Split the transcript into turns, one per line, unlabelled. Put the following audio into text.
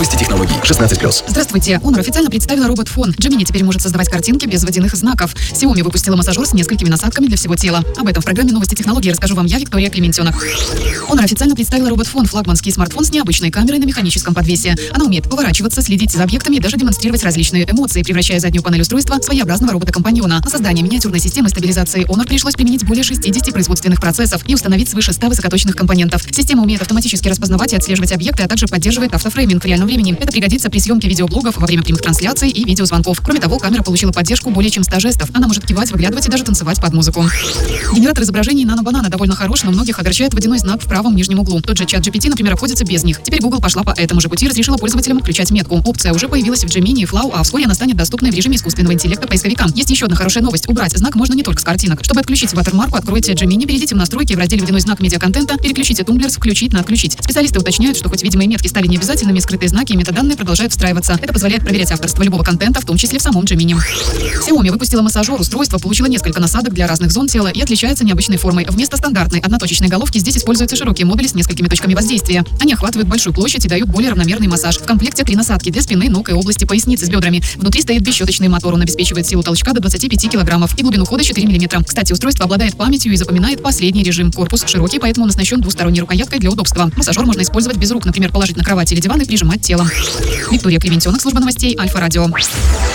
Особенности технологий. 16+.
Здравствуйте. Honor официально представила робот-фон. Gemini теперь может создавать картинки без водяных знаков. Xiaomi выпустила массажер с несколькими насадками для всего тела. Об этом в программе «Новости технологий» расскажу вам я, Виктория Клементьевна. Honor официально представила робот-фон, флагманский смартфон с необычной камерой на механическом подвесе. Она умеет поворачиваться, следить за объектами и даже демонстрировать различные эмоции, превращая заднюю панель устройства в своеобразного робота-компаньона. На создание миниатюрной системы стабилизации Honor пришлось применить более 60 производственных процессов и установить свыше 100 высокоточных компонентов. Система умеет автоматически распознавать и отслеживать объекты, а также поддерживает автофрейминг в реальном времени. Это пригодится при съемке видеоблогов, во время прямых трансляций и видеозвонков. Кроме того, камера получила поддержку более чем 100 жестов. Она может кивать, выглядывать и даже танцевать под музыку. Генератор изображений Nano Banana довольно хорош, но многих огорчает водяной знак в правом нижнем углу. Тот же ChatGPT, например, обходится без них. Теперь Google пошла по этому же пути и разрешила пользователям включать метку. Опция уже появилась в Gemini и Flow, а вскоре она станет доступной в режиме искусственного интеллекта поисковика. Есть еще одна хорошая новость. Убрать знак можно не только с картинок. Чтобы отключить ватермарку, откройте Gemini, перейдите в настройки, в разделе «Водяной знак медиаконтента», переключите тумблер с «Включить» на «Отключить». Специалисты уточняют, что хоть видимые метки стали необязательными, скрытые знаки и метаданные продолжают встраиваться. Это позволяет проверять авторство любого контента, в том числе в самом Gemini. Xiaomi выпустила массажер. Устройство получило несколько насадок для разных зон тела и отличается необычной формой. Вместо стандартной одноточечной головки здесь используются широкие модули с несколькими точками воздействия. Они охватывают большую площадь и дают более равномерный массаж. В комплекте 3 насадки для спины, ног и области поясницы с бедрами. Внутри стоит бесщеточный мотор. Он обеспечивает силу толчка до 25 килограммов и глубину хода 4 мм. Кстати, устройство обладает памятью и запоминает последний режим. Корпус широкий, поэтому он оснащен двусторонней рукояткой для удобства. Массажер можно использовать без рук, например, положить на кровать или диван и прижимать телом. Виктория Клементьевна, служба новостей Альфа Радио.